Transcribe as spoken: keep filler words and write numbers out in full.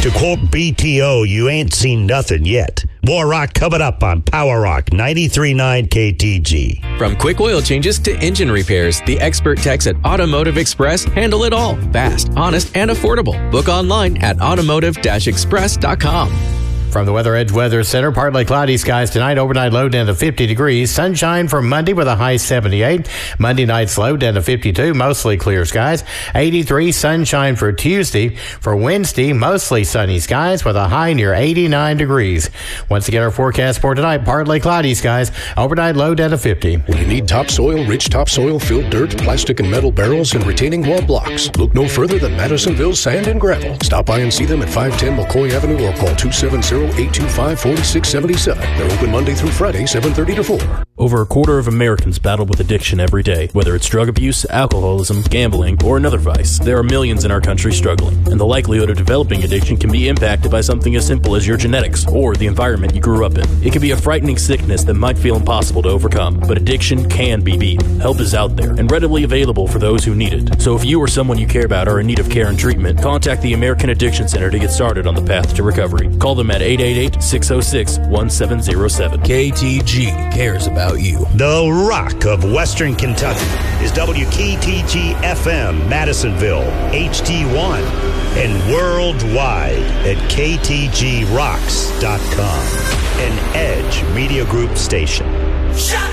To quote B T O, you ain't seen nothing yet. More rock coming up on Power Rock ninety-three point nine K T G. From quick oil changes to engine repairs, the expert techs at Automotive Express handle it all. Fast, honest, and affordable. Book online at automotive dash express dot com. From the Weather Edge Weather Center, partly cloudy skies tonight, overnight low down to fifty degrees. Sunshine for Monday with a high seventy-eight. Monday night's low down to fifty-two, mostly clear skies. eighty-three, sunshine for Tuesday. For Wednesday, mostly sunny skies with a high near eighty-nine degrees. Once again, our forecast for tonight, partly cloudy skies, overnight low down to fifty. When you need topsoil, rich topsoil, filled dirt, plastic and metal barrels, and retaining wall blocks, look no further than Madisonville Sand and Gravel. Stop by and see them at five ten McCoy Avenue or call two seven zero, eight two five, four six seven seven. They're open Monday through Friday, seven thirty to four. Over a quarter of Americans battle with addiction every day. Whether it's drug abuse, alcoholism, gambling, or another vice, there are millions in our country struggling. And the likelihood of developing addiction can be impacted by something as simple as your genetics or the environment you grew up in. It can be a frightening sickness that might feel impossible to overcome, but addiction can be beaten. Help is out there and readily available for those who need it. So if you or someone you care about are in need of care and treatment, contact the American Addiction Center to get started on the path to recovery. Call them at eight eight eight, six oh six, one seven oh seven. K T G cares about you. The Rock of Western Kentucky is W K T G F M Madisonville, H D one, and worldwide at K T G rocks dot com, an Edge Media Group station. Shut